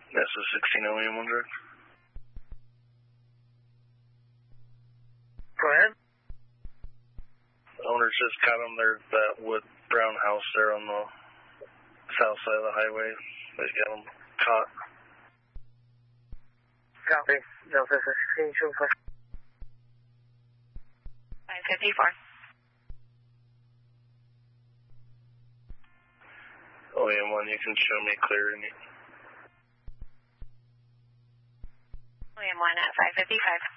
That's a 16 OEM100. Go ahead. Owner just caught them there, that wood brown house there on the south side of the highway. They got them caught. Copy. Delta 16, show 554. OEM1, you can show me clear. OEM1 at 555.